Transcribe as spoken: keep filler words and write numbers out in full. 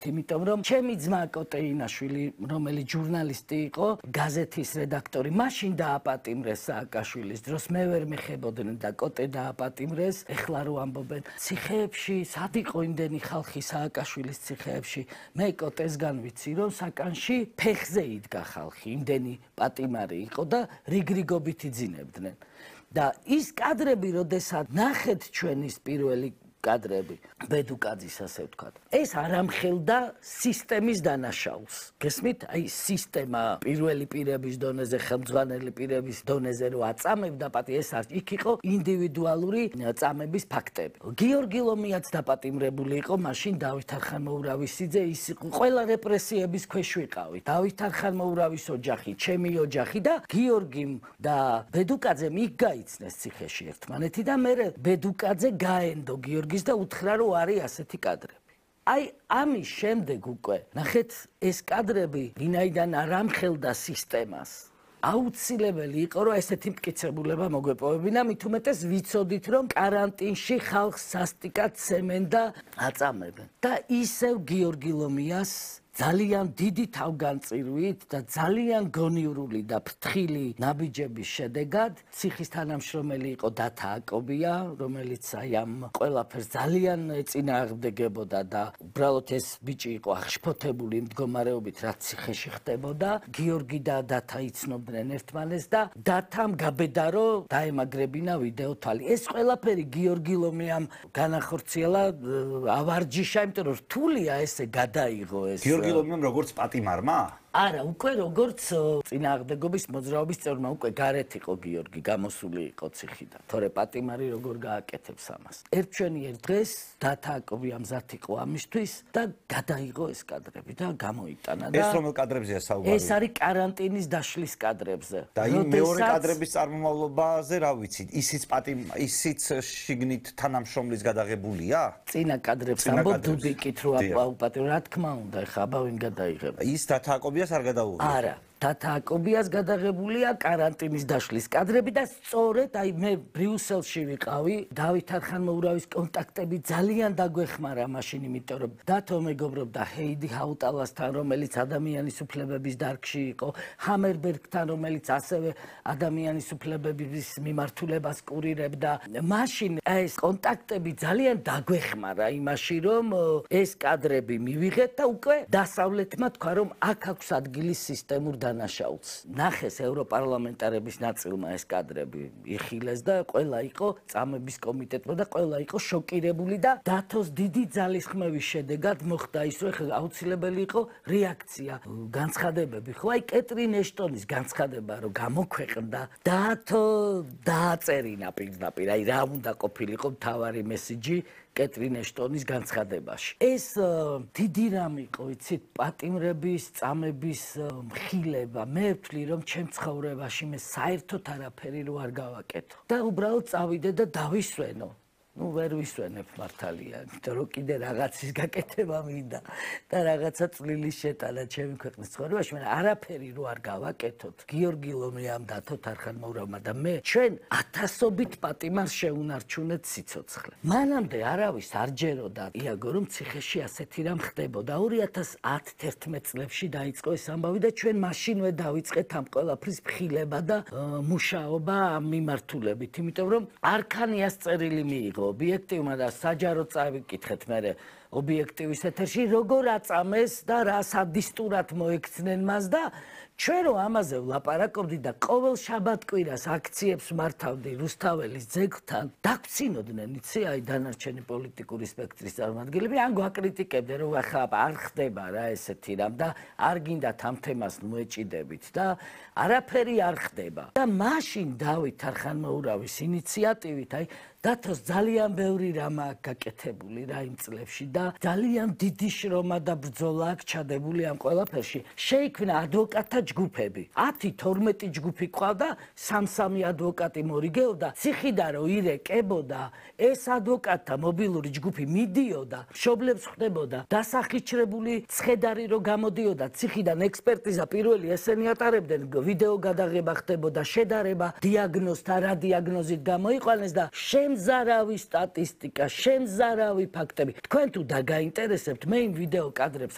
იმიტომ რომ ჩემი ძმა კოტეინაშვილი, რომელიც ჟურნალისტი იყო, გაზეთის რედაქტორი, მაშინ დააპატიმრეს სააკაშვილის დროს, მე ვერ მეხებოდნენ და კოტე დააპატიმრეს, ეხლა რო ამბობენ, ციხეებში, სად იყო იმდენი ხალხი სააკაშვილის ციხეებში, მე კოტესგან ვიცი, რომ საკანში ფეხზე იდგა ხალხი, იმდენი პატიმარი იყო და რიგრიგობით იძინებდნენ. და ის კადრები, როდესაც ნახეთ ჩვენის პირველი კადრები, ბედუკაძის ასე ვთქვათ. ეს არ ამხელდა სისტემის დანაშაულს. გესმით? აი სისტემა პირველი პირების დონეზე, ხელმძღვანელი პირების დონეზე რო აწამებდა პატი, ეს არ იქ იყო ინდივიდუალური წამების ფაქტები. გიორგი ლომიაც დაპატიმრებული იყო, მაშინ დავით არხანმოურავისიძე, ის ყველა რეპრესიების ქვეშ ვიყავით. დავით არხანმოურავის ოჯახი, ჩემი ოჯახი და გიორგიმ და ბედუკაძემ იქ გაიცნეს ციხეში ერთმანეთი და მე ბედუკაძე გაენდო გიორგი და უთხრა რომ არის ასეთი კადრები. აი ამის შემდეგ უკვე ნახეთ ეს კადრები ვინაიდან არ ამხელდა სისტემას. აუცილებელი იყო რომ ესეთი მტკიცებულება მოგვეპოვებინა, მით უმეტეს ვიცოდით რომ კარანტინში ხალხს სასტიკად ცემენ და აწამებენ. და ისევ გიორგი ლომიას ძალიან დიდი თავგანწირვით და ძალიან გონივრული და ფრთხილი ნაბიჯების შედეგად ციხის თანამშრომელი იყო დათა აკობია, რომელიც აი ამ ყველაფერს ძალიან ეწინააღმდეგებოდა და უბრალოდ ეს ბიჭი იყო აღშფოთებული მდგომარეობით, რაც ციხეში ხდებოდა. გიორგი და დათა იცნობდნენ ერთმანეს და დათამ გაბედა რომ დაემაგრებინა ვიდეო თვალი. ეს ყველაფერი გიორგი ლომიამ განახორციელა ავარჯიშა, იმიტომ რომ რთულია ესე გადაიღო ეს გიორგი ლომიამ როგორც პატიმარმა? არა, უკვე როგორც წინააღმდეგობის მოძრაობის წევრმა უკვე გარეთ იყო გიორგი, გამოსული იყო ციხიდან. თორე პატიმარი როგორ გააკეთებს ამას. ერთჩვენიერ დღეს დათა აკობია მზად იყო ამისთვის და გადაიღო ეს კადრები და გამოიტანა და ეს რომელ კადრებზეა საუბარი? ეს არის კარანტინის დაშლის კადრებზე. და იმ მეორე კადრების წარმომავლობაზე რა ვიცით? ისიც პატიმ ისიც შიგნით თანამშრომლის გადაღებულია? წინა კადრებს ამბობ დუდიკით რო აპატიმრა, რა თქმა უნდა, ეხა აბა ვინ გადაიღება. ის დათა აკობიას არ გადაუღია? არა. დათა აკობიას გადაღებულია კარანტინის დაშლის კადრები და სწორედ აი მე ბრიუსელში ვიყავი, დავით არხანმოურავის კონტაქტები ძალიან დაგვეხმარა მაშინ, იმიტომ რომ დათო მეგობრობდა ჰეიდი ჰაუტალასთან, რომელიც ადამიანის უფლებების დარგში იყო, ჰამერბერგთან, რომელიც ასევე ადამიანის უფლებების მიმართულებას კურირებდა. მაშინ ეს კონტაქტები ძალიან დაგვეხმარა იმაში, რომ ეს კადრები მივიღეთ და უკვე დასავლეთმა თქვა, რომ აქ აქვს ადგილი სისტემურ დანაშაულს. ნახეს ევროპარლამენტარების ნაწილმა ეს კადრები იხილეს და ყველა იყო წამების კომიტეტმა და ყველა იყო შოკირებული და დათოს დიდი ძალისხმევის შედეგად მოხდა ის, რომ აუცილებელი იყო რეაქცია, განცხადებები. ხო, აი კეტრინ ეშტონის განცხადება რომ გამოქვეყნდა, დათო დააწერინა პირდაპირ, აი რა უნდა ყოფილიყო მთავარი მესიჯი კეტრინ ეშტონის განცხადებაში. ეს დიდი რამ იყო, იცით, პატიმრების, წამების მხილება. მე ვთვლი, რომ ჩემ ცხოვრებაში მე საერთოდ არაფერი რო არ გავაკეთო. და უბრალოდ წავიდე და დავისვენო. ну ვერ ვისვენებ მართალია, იმიტომ რომ კიდე რაღაცის გაკეთება მინდა და რაღაცა წვლილი შეტანა ჩემი ქვეყნის ცხოვრებაში, მაგრამ არაფერი რო არ გავაკეთოთ. გიორგი ლომიამ დათოთ არხანმოურავმა და მე ჩვენ ათასობით პატიმარს შეუნარჩუნეთ სიცოცხლე. მანამდე არავის არ ჯეროდა იაგო რომ ციხეში ასეთი რამ ხდებოდა. ორი ათას ათი-ათერთმეტ წლებში დაიწყო ეს ამბავი და ჩვენ მაშინვე დავიწყეთ ამ ყველაფრის მხილება და მუშაობა ამ მიმართულებით, იმიტომ რომ არქანიას წერილი მიიღო ობიექტივმა და საჯაროდ წავიკითხეთ მე ობიექტივის ეთერში როგორ აწამეს და რა სადისტურად მოექცნენ მას და ჩვენ რო ამაზე ვლაპარაკობდი და ყოველ შაბათ-კვირას აქციებს მართავდი რუსთაველის ძეგლთან, დაგცინოდნენ, იცი, აი დანარჩენი პოლიტიკური სპექტრის წარმომადგენლები, ან გვაკრიტიკებდნენ, რომ ახლა არ ხდება რა ესეთი რამ და არ გინდათ ამ თემას მოეჭიდებით და არაფერი არ ხდება. და მაშინ დავით არხანმოურავის ინიციატივით, აი დათოს ძალიან ბევრი რამ აქვს გაკეთებული რა იმ წლებში და ძალიან დიდი შრომა და ბრძოლა აქვს ჩადებული ამ ყველაფერში. შეიქმნა ადვოკატთა ჯგუფები. ათი თორმეტი ჯგუფი ყავდა, სამ-სამი ადვოკატი მორიგეობდა, ციხიდან რო ირეკებოდა, ეს ადვოკატთა მობილური ჯგუფი მიდიოდა, მშობლებს ხვდებოდა, დასახიჩრებული ცხედარი რო გამოდიოდა ციხიდან ექსპერტიზა პირველი ესენი ატარებდნენ, ვიდეო გადაღება ხდებოდა, შედარება დიაგნოზთა რა დიაგნოზით გამოიყვანეს და შემზარავი სტატისტიკა, შემზარავი ფაქტები. თქვენ თუ დაგაინტერესებთ, მე იმ ვიდეო კადრებს